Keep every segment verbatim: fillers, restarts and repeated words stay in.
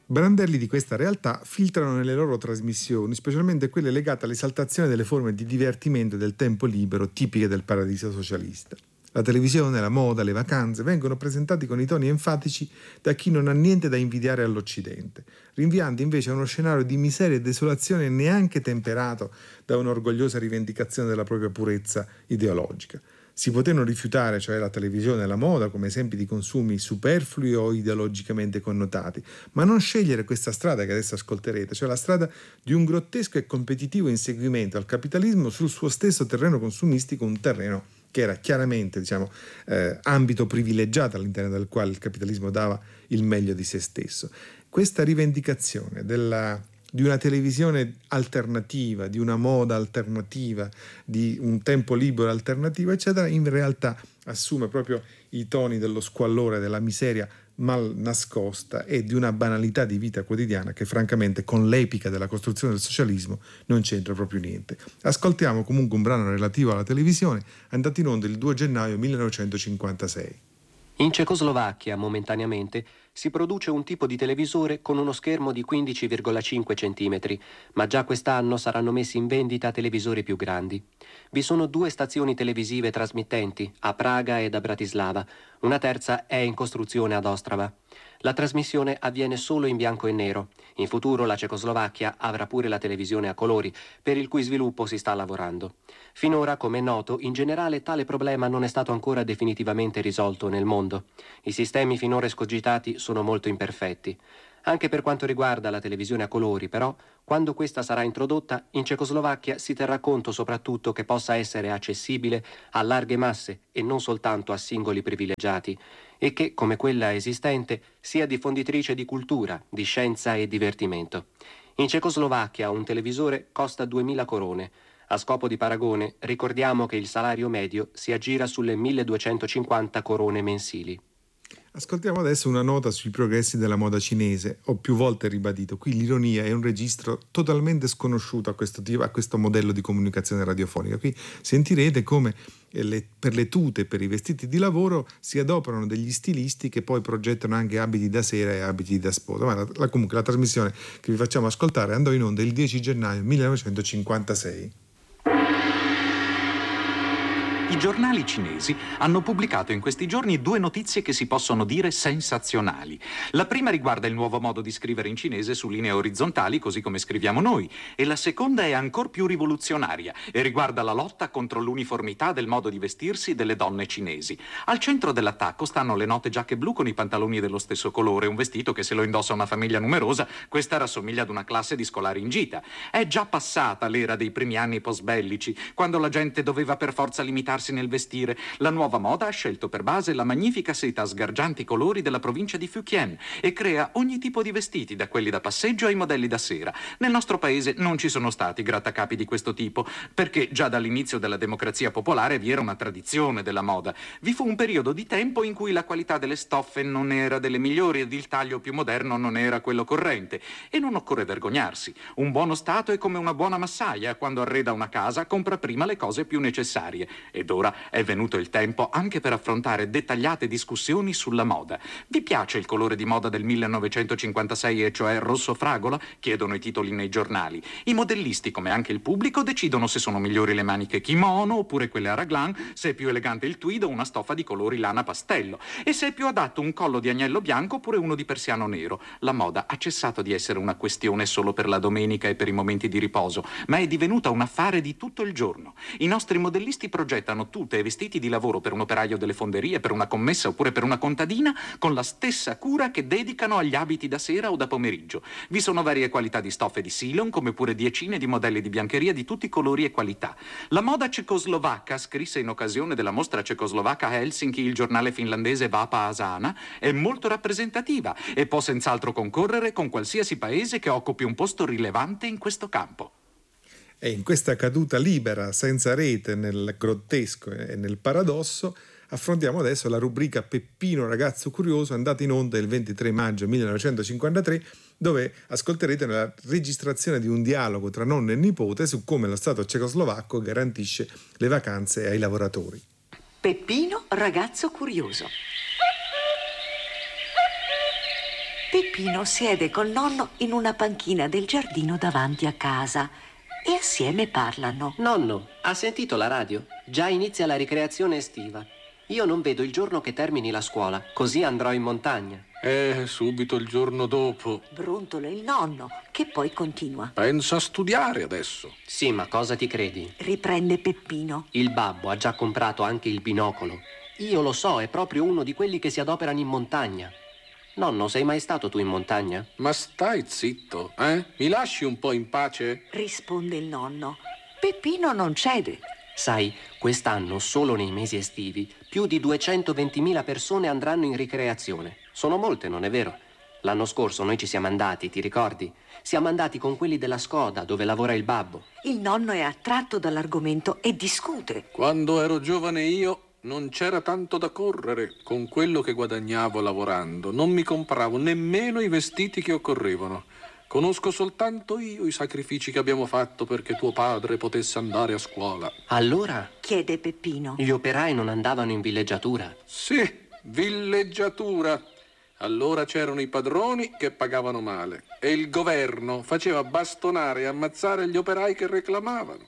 Brandelli di questa realtà filtrano nelle loro trasmissioni, specialmente quelle legate all'esaltazione delle forme di divertimento e del tempo libero tipiche del paradiso socialista. La televisione, la moda, le vacanze vengono presentati con i toni enfatici da chi non ha niente da invidiare all'Occidente, rinviando invece a uno scenario di miseria e desolazione neanche temperato da un'orgogliosa rivendicazione della propria purezza ideologica. Si potevano rifiutare, cioè la televisione e la moda, come esempi di consumi superflui o ideologicamente connotati, ma non scegliere questa strada che adesso ascolterete, cioè la strada di un grottesco e competitivo inseguimento al capitalismo sul suo stesso terreno consumistico, un terreno che era chiaramente, diciamo, eh, ambito privilegiato all'interno del quale il capitalismo dava il meglio di se stesso. Questa rivendicazione della di una televisione alternativa, di una moda alternativa, di un tempo libero alternativo, eccetera, in realtà assume proprio i toni dello squallore, della miseria mal nascosta e di una banalità di vita quotidiana che francamente con l'epica della costruzione del socialismo non c'entra proprio niente. Ascoltiamo comunque un brano relativo alla televisione, andato in onda il due gennaio millenovecentocinquantasei. In Cecoslovacchia, momentaneamente, si produce un tipo di televisore con uno schermo di quindici virgola cinque centimetri, ma già quest'anno saranno messi in vendita televisori più grandi. Vi sono due stazioni televisive trasmittenti, a Praga ed a Bratislava. Una terza è in costruzione ad Ostrava. La trasmissione avviene solo in bianco e nero. In futuro la Cecoslovacchia avrà pure la televisione a colori, per il cui sviluppo si sta lavorando. Finora, come è noto, in generale tale problema non è stato ancora definitivamente risolto nel mondo. I sistemi finora escogitati sono molto imperfetti. Anche per quanto riguarda la televisione a colori, però, quando questa sarà introdotta, in Cecoslovacchia si terrà conto soprattutto che possa essere accessibile a larghe masse e non soltanto a singoli privilegiati, e che, come quella esistente, sia diffonditrice di cultura, di scienza e divertimento. In Cecoslovacchia un televisore costa duemila corone. A scopo di paragone, ricordiamo che il salario medio si aggira sulle milleduecentocinquanta corone mensili. Ascoltiamo adesso una nota sui progressi della moda cinese. Ho più volte ribadito, qui l'ironia è un registro totalmente sconosciuto a questo, tipo, a questo modello di comunicazione radiofonica. Qui sentirete come le, per le tute, per i vestiti di lavoro si adoperano degli stilisti che poi progettano anche abiti da sera e abiti da sposa. Ma la, la, comunque la trasmissione che vi facciamo ascoltare andò in onda il dieci gennaio millenovecentocinquantasei. I giornali cinesi hanno pubblicato in questi giorni due notizie che si possono dire sensazionali. La prima riguarda il nuovo modo di scrivere in cinese su linee orizzontali, così come scriviamo noi, e la seconda è ancor più rivoluzionaria e riguarda la lotta contro l'uniformità del modo di vestirsi delle donne cinesi. Al centro dell'attacco stanno le note giacche blu con i pantaloni dello stesso colore, un vestito che se lo indossa una famiglia numerosa, questa rassomiglia ad una classe di scolari in gita. È già passata l'era dei primi anni post-bellici, quando la gente doveva per forza limitarsi nel vestire. La nuova moda ha scelto per base la magnifica seta a sgargianti colori della provincia di Fujian e crea ogni tipo di vestiti, da quelli da passeggio ai modelli da sera. Nel nostro paese non ci sono stati grattacapi di questo tipo, perché già dall'inizio della democrazia popolare vi era una tradizione della moda. Vi fu un periodo di tempo in cui la qualità delle stoffe non era delle migliori ed il taglio più moderno non era quello corrente. E non occorre vergognarsi. Un buono stato è come una buona massaia: quando arreda una casa compra prima le cose più necessarie. Ed ora è venuto il tempo anche per affrontare dettagliate discussioni sulla moda. Vi piace il colore di moda del millenovecentocinquantasei, e cioè rosso fragola? Chiedono i titoli nei giornali. I modellisti, come anche il pubblico, decidono se sono migliori le maniche kimono oppure quelle a raglan, se è più elegante il tweed o una stoffa di colori lana pastello, e se è più adatto un collo di agnello bianco oppure uno di persiano nero. La moda ha cessato di essere una questione solo per la domenica e per i momenti di riposo, ma è divenuta un affare di tutto il giorno. I nostri modellisti progettano tute e vestiti di lavoro per un operaio delle fonderie, per una commessa oppure per una contadina, con la stessa cura che dedicano agli abiti da sera o da pomeriggio. Vi sono varie qualità di stoffe di silon, come pure decine di modelli di biancheria di tutti i colori e qualità. La moda cecoslovacca, scrisse in occasione della mostra cecoslovacca a Helsinki il giornale finlandese Vapa Asana, è molto rappresentativa e può senz'altro concorrere con qualsiasi paese che occupi un posto rilevante in questo campo. E in questa caduta libera, senza rete, nel grottesco e nel paradosso, affrontiamo adesso la rubrica Peppino ragazzo curioso, andata in onda il ventitré maggio millenovecentocinquantatré, dove ascolterete la registrazione di un dialogo tra nonno e nipote su come lo Stato cecoslovacco garantisce le vacanze ai lavoratori. Peppino ragazzo curioso. Peppino siede col nonno in una panchina del giardino davanti a casa e assieme parlano. Nonno, ha sentito la radio? Già inizia la ricreazione estiva. Io non vedo il giorno che termini la scuola, così andrò in montagna. Eh, subito il giorno dopo. Brontola il nonno, che poi continua. Pensa a studiare adesso. Sì, ma cosa ti credi? Riprende Peppino. Il babbo ha già comprato anche il binocolo. Io lo so, è proprio uno di quelli che si adoperano in montagna. Nonno, sei mai stato tu in montagna? Ma stai zitto, eh? Mi lasci un po' in pace? Risponde il nonno. Peppino non cede. Sai, quest'anno, solo nei mesi estivi, più di duecentoventimila persone andranno in ricreazione. Sono molte, non è vero? L'anno scorso noi ci siamo andati, ti ricordi? Siamo andati con quelli della Skoda, dove lavora il babbo. Il nonno è attratto dall'argomento e discute. Quando ero giovane io non c'era tanto da correre. Con quello che guadagnavo lavorando non mi compravo nemmeno i vestiti che occorrevano. Conosco soltanto io i sacrifici che abbiamo fatto perché tuo padre potesse andare a scuola. Allora? Chiede Peppino. Gli operai non andavano in villeggiatura? Sì, villeggiatura. Allora c'erano i padroni che pagavano male e il governo faceva bastonare e ammazzare gli operai che reclamavano.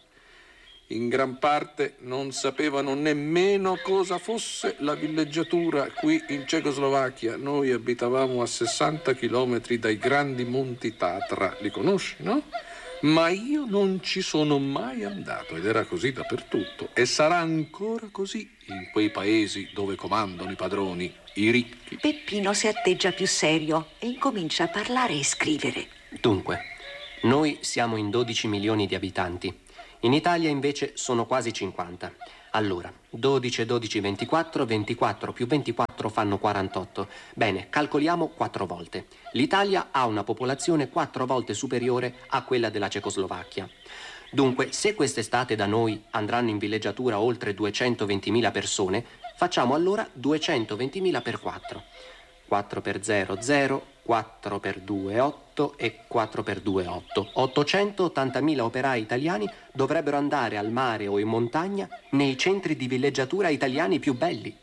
In gran parte non sapevano nemmeno cosa fosse la villeggiatura qui in Cecoslovacchia. Noi abitavamo a sessanta chilometri dai grandi monti Tatra. Li conosci, no? Ma io non ci sono mai andato ed era così dappertutto. E sarà ancora così in quei paesi dove comandano i padroni, i ricchi. Peppino si atteggia più serio e incomincia a parlare e scrivere. Dunque, noi siamo in dodici milioni di abitanti. In Italia invece sono quasi cinquanta. Allora, dodici, dodici, ventiquattro, ventiquattro più ventiquattro fanno quarantotto. Bene, calcoliamo quattro volte. L'Italia ha una popolazione quattro volte superiore a quella della Cecoslovacchia. Dunque, se quest'estate da noi andranno in villeggiatura oltre duecentoventimila persone, facciamo allora duecentoventimila per quattro. quattro per zero, zero, quattro per due, otto e quattro per due, otto. ottocentottantamila operai italiani dovrebbero andare al mare o in montagna nei centri di villeggiatura italiani più belli.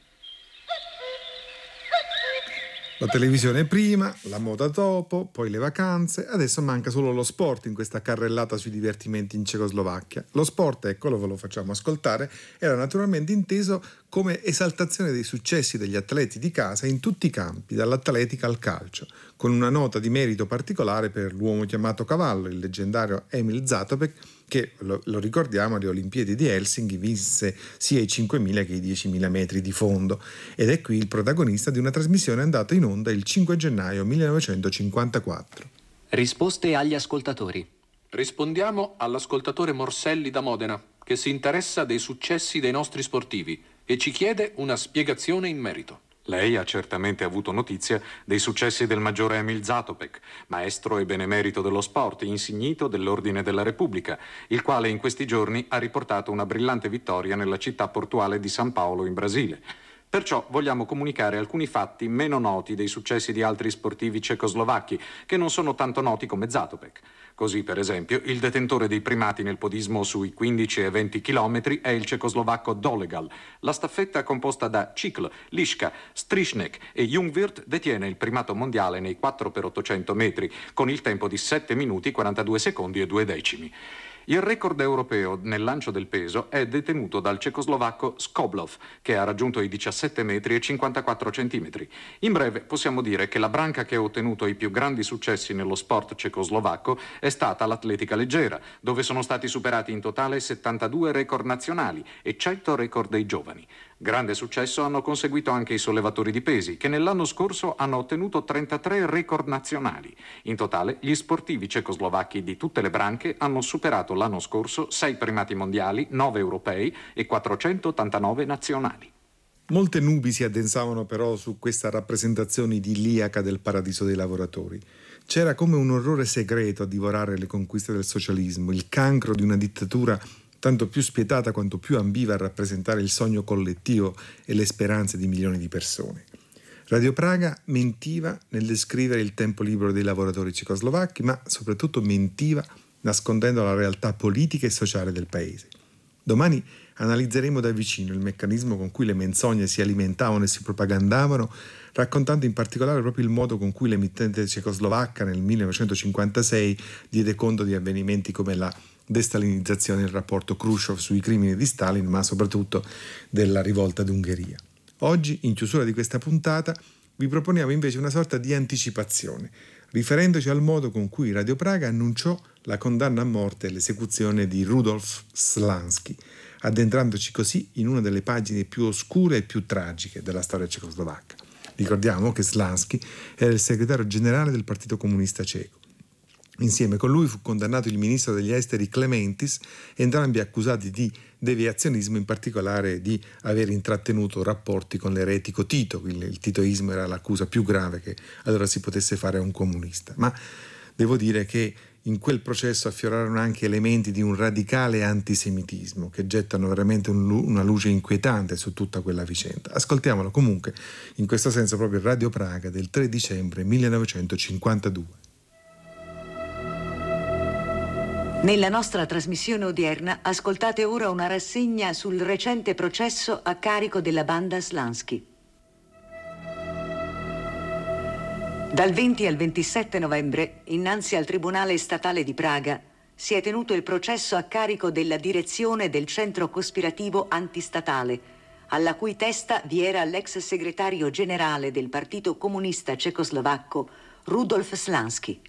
La televisione prima, la moda dopo, poi le vacanze, adesso manca solo lo sport in questa carrellata sui divertimenti in Cecoslovacchia. Lo sport, eccolo, ve lo facciamo ascoltare, era naturalmente inteso come esaltazione dei successi degli atleti di casa in tutti i campi, dall'atletica al calcio, con una nota di merito particolare per l'uomo chiamato cavallo, il leggendario Emil Zatopek, che, lo, lo ricordiamo, alle Olimpiadi di Helsinki vinse sia i cinquemila che i diecimila metri di fondo ed è qui il protagonista di una trasmissione andata in onda il cinque gennaio millenovecentocinquantaquattro. Risposte agli ascoltatori. Rispondiamo all'ascoltatore Morselli da Modena, che si interessa dei successi dei nostri sportivi e ci chiede una spiegazione in merito. Lei ha certamente avuto notizia dei successi del maggiore Emil Zatopek, maestro e benemerito dello sport, insignito dell'Ordine della Repubblica, il quale in questi giorni ha riportato una brillante vittoria nella città portuale di San Paolo in Brasile. Perciò vogliamo comunicare alcuni fatti meno noti dei successi di altri sportivi cecoslovacchi, che non sono tanto noti come Zatopek. Così, per esempio, il detentore dei primati nel podismo sui quindici e venti chilometri è il cecoslovacco Dolegal. La staffetta composta da Cikl, Liška, Strišnek e Jungwirth detiene il primato mondiale nei quattro per ottocento metri, con il tempo di sette minuti quarantadue secondi e due decimi. Il record europeo nel lancio del peso è detenuto dal cecoslovacco Skoblov, che ha raggiunto i diciassette metri e cinquantaquattro centimetri. In breve, possiamo dire che la branca che ha ottenuto i più grandi successi nello sport cecoslovacco è stata l'atletica leggera, dove sono stati superati in totale settantadue record nazionali e cento record dei giovani. Grande successo hanno conseguito anche i sollevatori di pesi, che nell'anno scorso hanno ottenuto trentatré record nazionali. In totale, gli sportivi cecoslovacchi di tutte le branche hanno superato l'anno scorso sei primati mondiali, nove europei e quattrocentottantanove nazionali. Molte nubi si addensavano però su questa rappresentazione idilliaca del paradiso dei lavoratori. C'era come un orrore segreto a divorare le conquiste del socialismo, il cancro di una dittatura tanto più spietata quanto più ambiva a rappresentare il sogno collettivo e le speranze di milioni di persone. Radio Praga mentiva nel descrivere il tempo libero dei lavoratori cecoslovacchi, ma soprattutto mentiva nascondendo la realtà politica e sociale del paese. Domani analizzeremo da vicino il meccanismo con cui le menzogne si alimentavano e si propagandavano, raccontando in particolare proprio il modo con cui l'emittente cecoslovacca nel millenovecentocinquantasei diede conto di avvenimenti come la destalinizzazione e il rapporto Khrushchev sui crimini di Stalin, ma soprattutto della rivolta d'Ungheria. Oggi, in chiusura di questa puntata, vi proponiamo invece una sorta di anticipazione, riferendoci al modo con cui Radio Praga annunciò la condanna a morte e l'esecuzione di Rudolf Slansky, addentrandoci così in una delle pagine più oscure e più tragiche della storia cecoslovacca. Ricordiamo che Slansky era il segretario generale del Partito Comunista Ceco. Insieme con lui fu condannato il ministro degli esteri Klementis, entrambi accusati di deviazionismo, in particolare di aver intrattenuto rapporti con l'eretico Tito. Il, il titoismo era l'accusa più grave che allora si potesse fare a un comunista. Ma devo dire che in quel processo affiorarono anche elementi di un radicale antisemitismo che gettano veramente un, una luce inquietante su tutta quella vicenda. Ascoltiamolo comunque in questo senso proprio Radio Praga del tre dicembre millenovecentocinquantadue. Nella nostra trasmissione odierna ascoltate ora una rassegna sul recente processo a carico della banda Slansky. Dal venti al ventisette novembre, innanzi al Tribunale Statale di Praga, si è tenuto il processo a carico della direzione del centro cospirativo antistatale, alla cui testa vi era l'ex segretario generale del Partito Comunista Cecoslovacco, Rudolf Slansky.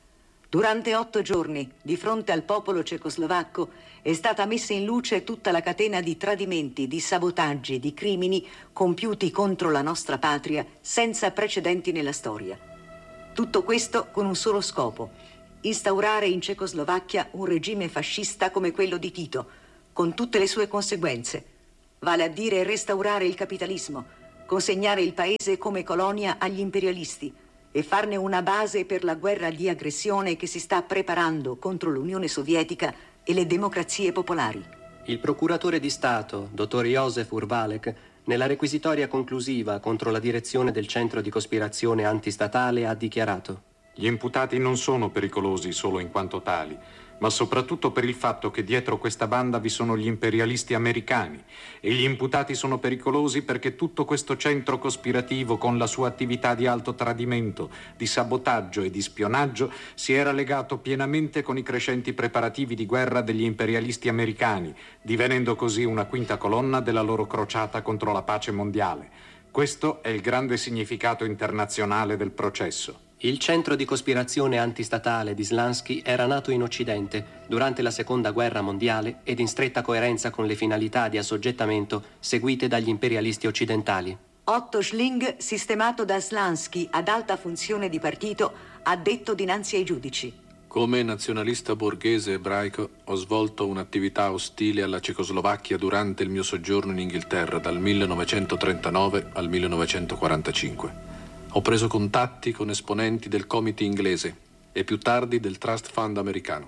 Durante otto giorni, di fronte al popolo cecoslovacco, è stata messa in luce tutta la catena di tradimenti, di sabotaggi, di crimini compiuti contro la nostra patria senza precedenti nella storia. Tutto questo con un solo scopo: instaurare in Cecoslovacchia un regime fascista come quello di Tito, con tutte le sue conseguenze, vale a dire restaurare il capitalismo, consegnare il paese come colonia agli imperialisti e farne una base per la guerra di aggressione che si sta preparando contro l'Unione Sovietica e le democrazie popolari. Il procuratore di Stato, dottor Josef Urbalek, nella requisitoria conclusiva contro la direzione del centro di cospirazione antistatale ha dichiarato: gli imputati non sono pericolosi solo in quanto tali, ma soprattutto per il fatto che dietro questa banda vi sono gli imperialisti americani, e gli imputati sono pericolosi perché tutto questo centro cospirativo, con la sua attività di alto tradimento, di sabotaggio e di spionaggio, si era legato pienamente con i crescenti preparativi di guerra degli imperialisti americani, divenendo così una quinta colonna della loro crociata contro la pace mondiale. Questo è il grande significato internazionale del processo. Il centro di cospirazione antistatale di Slansky era nato in Occidente durante la Seconda Guerra Mondiale ed in stretta coerenza con le finalità di assoggettamento seguite dagli imperialisti occidentali. Otto Schling, sistemato da Slansky ad alta funzione di partito, ha detto dinanzi ai giudici: come nazionalista borghese ebraico ho svolto un'attività ostile alla Cecoslovacchia durante il mio soggiorno in Inghilterra dal millenovecentotrentanove al millenovecentoquarantacinque. Ho preso contatti con esponenti del Comité inglese e più tardi del Trust Fund americano.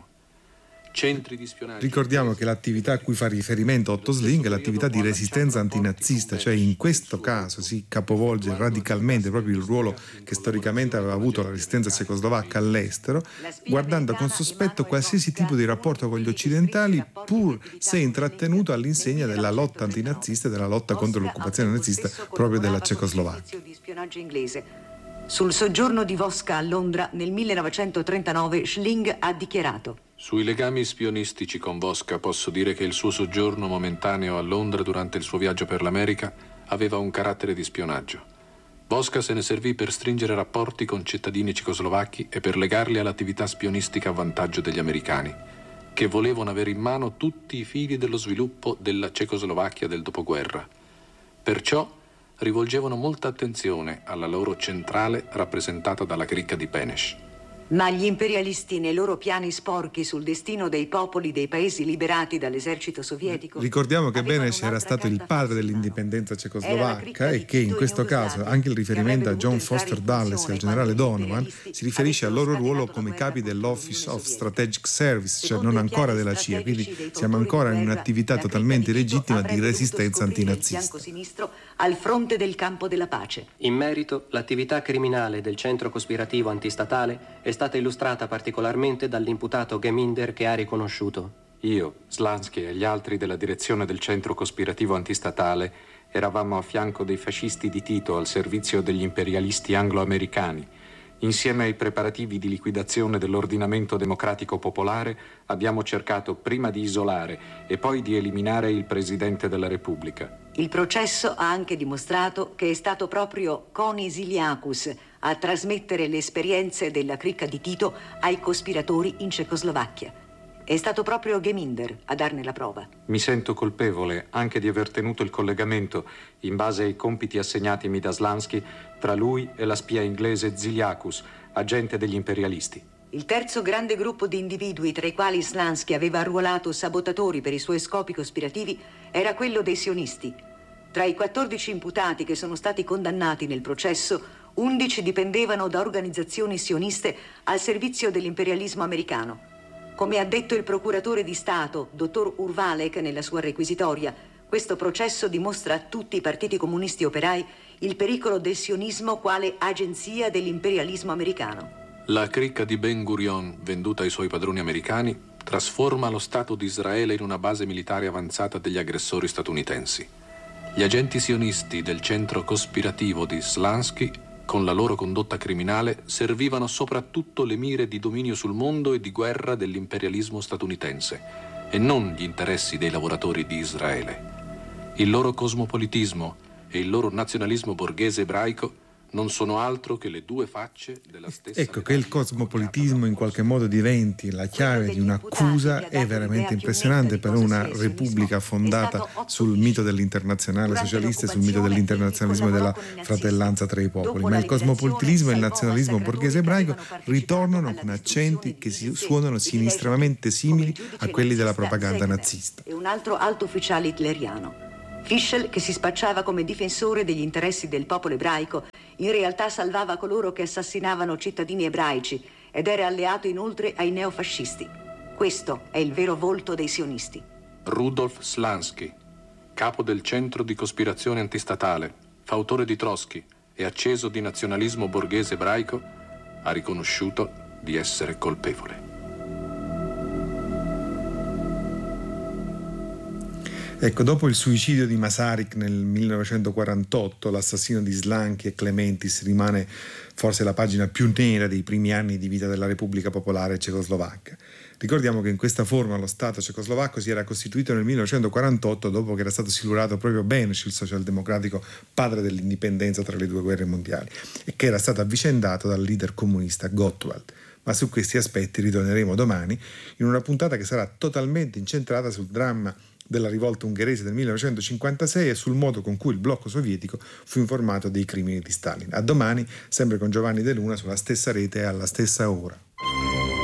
Centri di spionaggio. Ricordiamo che l'attività a cui fa riferimento Otto Schling è l'attività di resistenza antinazista, cioè in questo caso si capovolge radicalmente proprio il ruolo che storicamente aveva avuto la resistenza cecoslovacca all'estero, guardando con sospetto qualsiasi tipo di rapporto con gli occidentali, pur se intrattenuto all'insegna della lotta antinazista e della lotta contro l'occupazione nazista proprio della Cecoslovacchia. Sul soggiorno di Voska a Londra nel millenovecentotrentanove Schling ha dichiarato: sui legami spionistici con Voska posso dire che il suo soggiorno momentaneo a Londra durante il suo viaggio per l'America aveva un carattere di spionaggio. Voska se ne servì per stringere rapporti con cittadini cecoslovacchi e per legarli all'attività spionistica a vantaggio degli americani, che volevano avere in mano tutti i fili dello sviluppo della Cecoslovacchia del dopoguerra. Perciò rivolgevano molta attenzione alla loro centrale rappresentata dalla cricca di Beneš. Ma gli imperialisti, nei loro piani sporchi sul destino dei popoli dei paesi liberati dall'esercito sovietico... Ricordiamo che Beneš era stato il padre dell'indipendenza cecoslovacca e che in questo caso anche il riferimento a John Foster Dulles e al generale Donovan si riferisce al loro ruolo come capi dell'Office of Strategic Service, cioè non ancora della C I A, quindi siamo ancora in un'attività totalmente legittima di resistenza antinazista. Al fronte del campo della pace. In merito, l'attività criminale del centro cospirativo antistatale è stata illustrata particolarmente dall'imputato Geminder, che ha riconosciuto: Io, Slansky e gli altri della direzione del centro cospirativo antistatale eravamo a fianco dei fascisti di Tito al servizio degli imperialisti anglo-americani. Insieme ai preparativi di liquidazione dell'ordinamento democratico popolare abbiamo cercato prima di isolare e poi di eliminare il Presidente della Repubblica. Il processo ha anche dimostrato che è stato proprio Koni Ziliakus a trasmettere le esperienze della cricca di Tito ai cospiratori in Cecoslovacchia. È stato proprio Geminder a darne la prova. Mi sento colpevole anche di aver tenuto il collegamento, in base ai compiti assegnatimi da Slansky, tra lui e la spia inglese Ziliakus, agente degli imperialisti. Il terzo grande gruppo di individui tra i quali Slansky aveva arruolato sabotatori per i suoi scopi cospirativi era quello dei sionisti. Tra i quattordici imputati che sono stati condannati nel processo, undici dipendevano da organizzazioni sioniste al servizio dell'imperialismo americano. Come ha detto il procuratore di Stato, dottor Urvalek, nella sua requisitoria, questo processo dimostra a tutti i partiti comunisti operai il pericolo del sionismo quale agenzia dell'imperialismo americano. La cricca di Ben Gurion, venduta ai suoi padroni americani, trasforma lo Stato di Israele in una base militare avanzata degli aggressori statunitensi. Gli agenti sionisti del centro cospirativo di Slansky, con la loro condotta criminale, servivano soprattutto le mire di dominio sul mondo e di guerra dell'imperialismo statunitense, e non gli interessi dei lavoratori di Israele. Il loro cosmopolitismo e il loro nazionalismo borghese ebraico non sono altro che le due facce della stessa... Ecco, che il cosmopolitismo in qualche modo diventi la chiave di un'accusa è veramente impressionante per una repubblica fondata sul mito dell'internazionale socialista e sul mito dell'internazionalismo e della fratellanza tra i popoli. Ma il cosmopolitismo e il nazionalismo borghese ebraico ritornano con accenti che si suonano sinistramente simili a quelli della propaganda nazista. E un altro alto ufficiale hitleriano. Fischel, che si spacciava come difensore degli interessi del popolo ebraico, in realtà salvava coloro che assassinavano cittadini ebraici ed era alleato inoltre ai neofascisti. Questo è il vero volto dei sionisti. Rudolf Slansky, capo del centro di cospirazione antistatale, fautore di Trotsky e acceso di nazionalismo borghese ebraico, ha riconosciuto di essere colpevole. Ecco, dopo il suicidio di Masaryk nel millenovecentoquarantotto, l'assassino di Slansky e Klementis rimane forse la pagina più nera dei primi anni di vita della Repubblica Popolare Cecoslovacca. Ricordiamo che in questa forma lo Stato cecoslovacco si era costituito nel millenovecentoquarantotto dopo che era stato silurato proprio Beneš, il socialdemocratico padre dell'indipendenza tra le due guerre mondiali, e che era stato avvicendato dal leader comunista Gottwald. Ma su questi aspetti ritorneremo domani in una puntata che sarà totalmente incentrata sul dramma della rivolta ungherese del millenovecentocinquantasei e sul modo con cui il blocco sovietico fu informato dei crimini di Stalin. A domani, sempre con Giovanni De Luna, sulla stessa rete e alla stessa ora.